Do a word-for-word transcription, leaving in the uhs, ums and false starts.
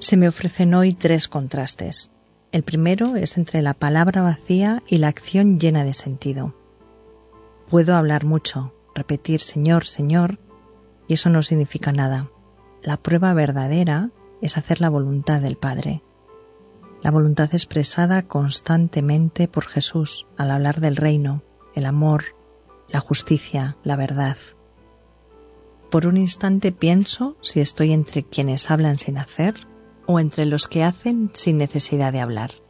Se me ofrecen hoy tres contrastes. El primero es entre la palabra vacía y la acción llena de sentido. Puedo hablar mucho, repetir Señor, Señor, y eso no significa nada. La prueba verdadera es hacer la voluntad del Padre. La voluntad expresada constantemente por Jesús al hablar del reino, el amor, la justicia, la verdad. Por un instante pienso si estoy entre quienes hablan sin hacer o entre los que hacen sin necesidad de hablar.